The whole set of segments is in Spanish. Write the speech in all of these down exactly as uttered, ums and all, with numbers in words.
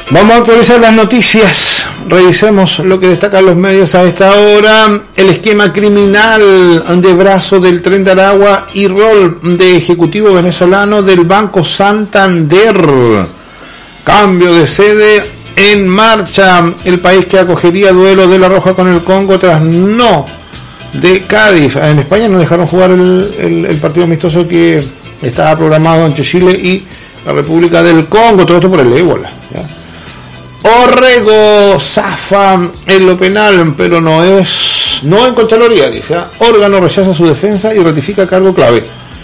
Vamos a actualizar las noticias. Revisemos lo que destacan los medios a esta hora. El esquema criminal de brazo del Tren de Aragua y rol de ejecutivo venezolano del Banco Santander. Cambio de sede en marcha. El país que acogería duelo de La Roja con el Congo tras no de Cádiz. En España no dejaron jugar el, el, el partido amistoso que estaba programado entre Chile y la República del Congo. Todo esto por el ébola, ¿ya? Orrego zafa en lo penal, pero no es no en Contraloría, dice. ¿eh? Órgano rechaza su defensa y ratifica cargo clave.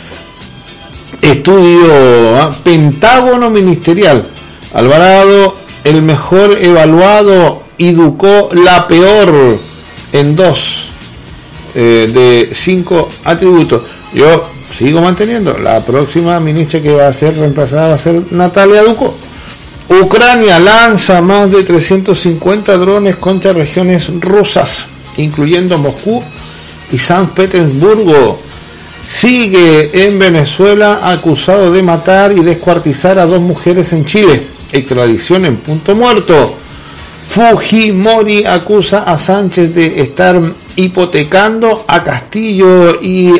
Estudio ¿eh? Pentágono Ministerial. Alvarado, el mejor evaluado, y Ducó la peor en dos eh, de cinco atributos. Yo sigo manteniendo, la próxima ministra que va a ser reemplazada va a ser Natalia Ducó. Ucrania lanza más de trescientos cincuenta drones contra regiones rusas, incluyendo Moscú y San Petersburgo. Sigue en Venezuela acusado de matar y descuartizar a dos mujeres en Chile. Extradición en punto muerto. Fujimori acusa a Sánchez de estar hipotecando a Castillo y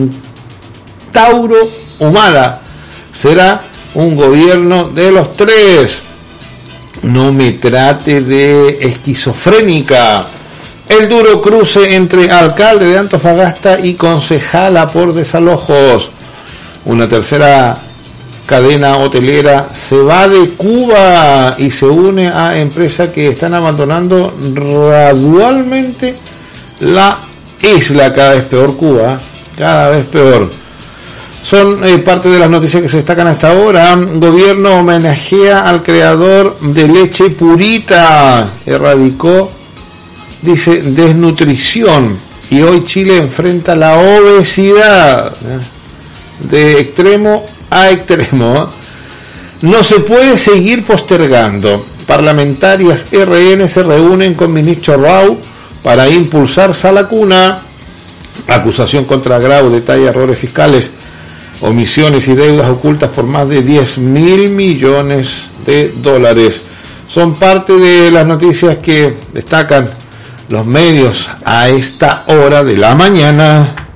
Antauro Humala. Será un gobierno de los tres. No me trate de esquizofrénica. El duro cruce entre alcalde de Antofagasta y concejala por desalojos. Una tercera cadena hotelera se va de Cuba y se une a empresas que están abandonando gradualmente la isla. Cada vez peor Cuba, cada vez peor. Son eh, parte de las noticias que se destacan hasta ahora. Gobierno homenajea al creador de leche Purita. Erradicó, dice, desnutrición. Y hoy Chile enfrenta la obesidad. De extremo a extremo. No se puede seguir postergando. Parlamentarias R N se reúnen con ministro Rau para impulsar Sala Cuna. Acusación contra Grau detalla errores fiscales, omisiones y deudas ocultas por más de diez mil millones de dólares. Son parte de las noticias que destacan los medios a esta hora de la mañana.